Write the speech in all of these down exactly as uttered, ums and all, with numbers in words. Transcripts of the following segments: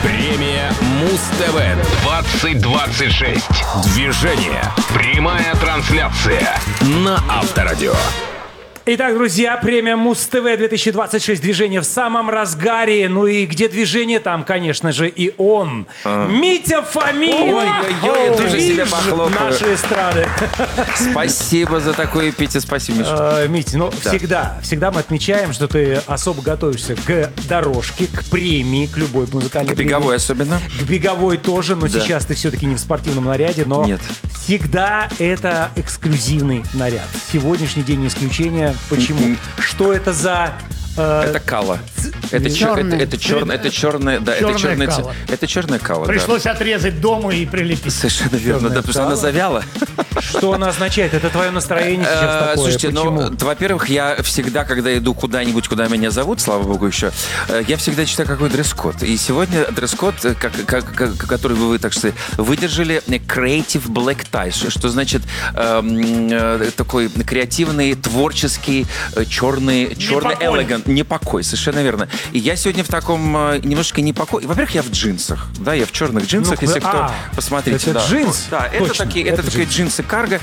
Премия Муз-ТВ двадцать двадцать шесть. Движение. Прямая трансляция на Авторадио. Итак, друзья, премия Муз-ТВ две тысячи двадцать шесть. Движение в самом разгаре. Ну и где движение, там, конечно же, и он. А. Митя Фомин! Ой-ой-ой, я тоже себе похлопаю. Нашей эстрады. Спасибо за такое эпитет. Спасибо, Миша. А, Митя, ну да. всегда, всегда мы отмечаем, что ты особо готовишься к дорожке, к премии, к любой музыкальной К беговой премии. особенно. К беговой тоже, но да. сейчас ты все-таки не в спортивном наряде, но Нет. всегда это эксклюзивный наряд. Сегодняшний день не исключение. Почему? Что это за... Э... Это кала. Это черная. Это, это, чер... это черная, да, черная это черная кала. Это черная кала. Пришлось да. отрезать дома и прилепить. Совершенно верно, да, потому что она завяла. Что она означает? Это твое настроение сейчас такое? Слушайте, Почему? ну, во-первых, я всегда, когда иду куда-нибудь, куда меня зовут, слава богу еще, я всегда читаю, какой дресс-код. И сегодня дресс-код, как, как, как, который вы, так сказать, выдержали, Creative Black Tie, что значит э, такой креативный, творческий, черный, черный элегант, непокой, совершенно верно. И я сегодня в таком э, немножечко непокой. Во-первых, я в джинсах, да, я в черных джинсах, ну, если кто, а, посмотрите. Это да. джинс? Да, Точно, это такие, это, это такие джинсы карго.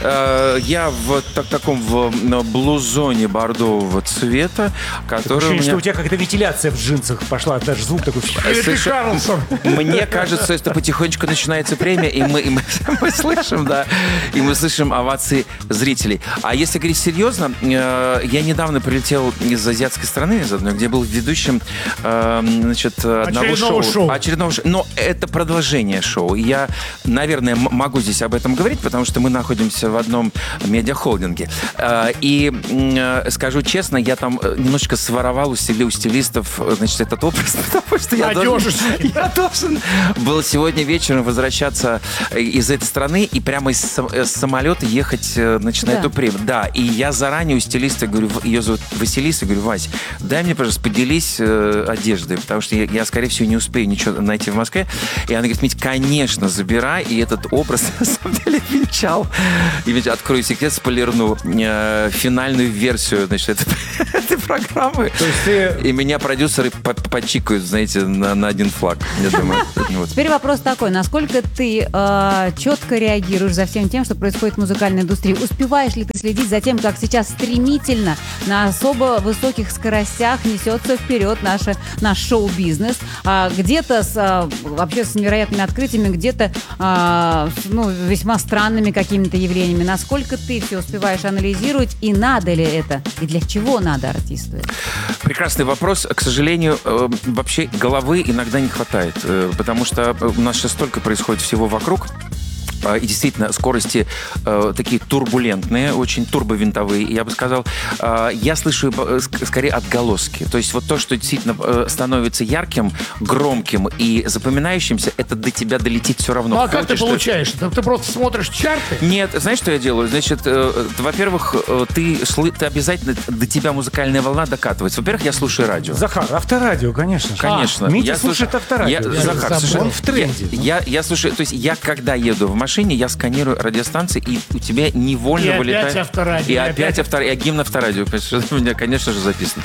Э, я в так, таком в блузоне бордового цвета, который Ощущение, у меня... что у тебя как-то вентиляция в джинсах пошла, даже звук такой. Совершенно... Мне кажется, что потихонечку начинается премия, и мы, и мы, мы слышим, да, и мы слышим овации зрителей. А если говорить серьезно, э, я недавно прилетел из азиатской страны, из одной, где был ведущим э, значит, одного очередного шоу. шоу. Очередного шоу. Но это продолжение шоу. И я, наверное, м- могу здесь об этом говорить, потому что мы находимся в одном медиахолдинге. Э, и э, скажу честно, я там немножечко своровал у, стили, у стилистов, значит, этот образ, потому что я должен, я должен был сегодня вечером возвращаться из этой страны и прямо из, с самолета ехать, значит, на да. эту премию. Да, и я заранее у стилиста говорю, ее зовут Василиса, говорю, Вась, дай мне, пожалуйста, поделись э, одеждой, потому что я, я, скорее всего, не успею ничего найти в Москве. И она говорит, Мить, конечно, забирай. И этот образ, на самом деле, венчал. И ведь открою секрет, спойлерну э, финальную версию, значит, этой, этой программы. То есть ты... И меня продюсеры почикают, знаете, на, на один флаг. Я думаю, вот. Теперь вопрос такой. Насколько ты э, четко реагируешь за всем тем, что происходит в музыкальной индустрии? Успеваешь ли ты следить за тем, как сейчас стремительно на особо высоких скоростях несется вперед наше, наш шоу-бизнес? А, где-то с, а, вообще с невероятными открытиями, где-то а, с, ну, весьма странными какими-то явлениями. Насколько ты все успеваешь анализировать, и надо ли это? И для чего надо артисту это? Прекрасный вопрос. К сожалению, вообще головы иногда не хватает, потому что у нас сейчас столько происходит всего вокруг. И действительно, скорости э, такие турбулентные, очень турбовинтовые. Я бы сказал, э, я слышу э, скорее отголоски. То есть вот то, что действительно э, становится ярким, громким и запоминающимся, это до тебя долетит все равно. Ну а как ты что... получаешь? Ты, ты просто смотришь чарты? Нет, знаешь, что я делаю? Значит, э, во-первых, э, ты, ты обязательно, до тебя музыкальная волна докатывается. Во-первых, я слушаю радио. Захар, авторадио, конечно. Конечно. А, Митя я слушает слушаю... авторадио. Я, я Захар, совершенно... Он в тренде. Я, я, я слушаю, то есть я когда еду в машине, я сканирую радиостанции, и у тебя невольно и вылетает... Опять авторадио, и, и опять опять авторадио. И гимн авторадио. У меня, конечно же, записано.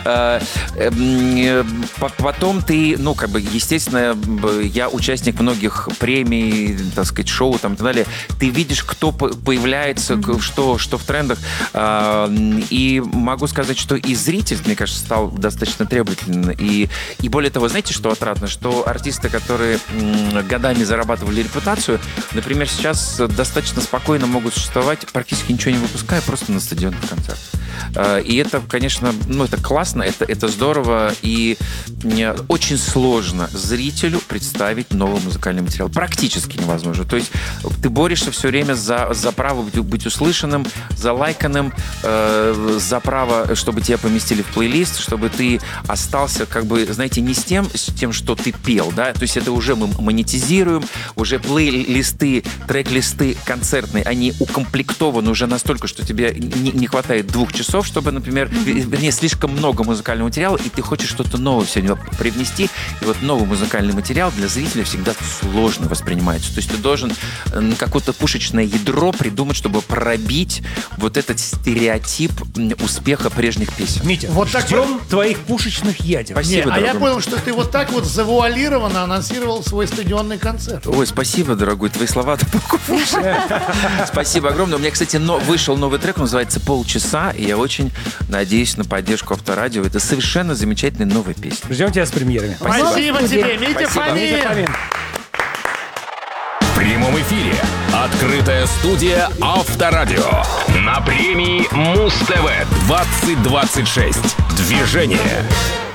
Потом ты, ну, как бы, естественно, я участник многих премий, так сказать, шоу там, и так далее. Ты видишь, кто появляется, mm-hmm. что, что в трендах. И могу сказать, что и зритель, мне кажется, стал достаточно требовательным. И, и более того, знаете, что отрадно? Что артисты, которые годами зарабатывали репутацию, например, сейчас достаточно спокойно могут существовать, практически ничего не выпуская, просто на стадионных концертах. И это, конечно, ну, это классно, это, это здорово, и очень сложно зрителю представить новый музыкальный материал. Практически невозможно. То есть ты борешься все время за, за право быть, быть услышанным, за лайканным, э, за право, чтобы тебя поместили в плейлист, чтобы ты остался, как бы, знаете, не с тем, с тем, что ты пел, да, то есть это уже мы монетизируем, уже плейлисты, трек-листы концертные, они укомплектованы уже настолько, что тебе не, не хватает двух часов, готов, чтобы, например, mm-hmm. вернее, слишком много музыкального материала, и ты хочешь что-то новое сегодня привнести, и вот новый музыкальный материал для зрителя всегда сложно воспринимается. То есть ты должен какое-то пушечное ядро придумать, чтобы пробить вот этот стереотип успеха прежних песен. Митя, Вот так ждем твоих пушечных ядер. Спасибо, Не, а я дорогой. понял, что ты вот так вот завуалированно анонсировал свой стадионный концерт. Ой, спасибо, дорогой, твои слова-то Спасибо огромное. У меня, кстати, но, вышел новый трек, называется «Полчаса», и я очень надеюсь на поддержку Авторадио. Это совершенно замечательная новая песня. Ждем тебя с премьерами. Спасибо, Спасибо. тебе, Митя Спасибо. Фомин. Митя Фомин. В прямом эфире открытая студия Авторадио на премии Муз-ТВ двадцать двадцать шесть. Движение.